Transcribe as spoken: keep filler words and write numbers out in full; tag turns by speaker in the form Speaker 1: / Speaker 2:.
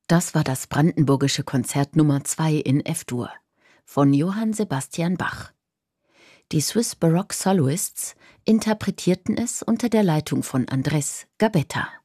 Speaker 1: Das war das Brandenburgische Konzert Nummer zwei in F-Dur von Johann Sebastian Bach. Die Swiss Baroque Soloists interpretierten es unter der Leitung von Andrés Gabetta.